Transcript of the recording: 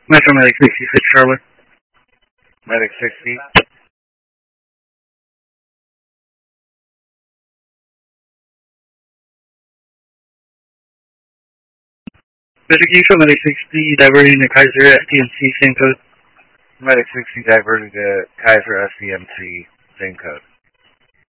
Metro Medic 66, Charlie. Medic 60. Medic Eco, Medic 60, diverting to Kaiser STMC, same code. Medic 60 diverted to Kaiser SCMC, same code.